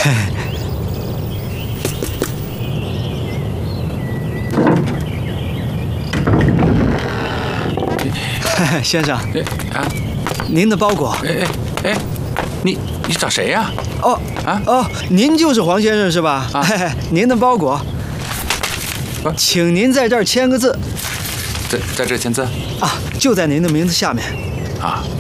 先生，您的包裹。 你找谁呀？ 您就是黄先生是吧？您的包裹，请您在这儿签个字。 在这签字？ 就在您的名字下面。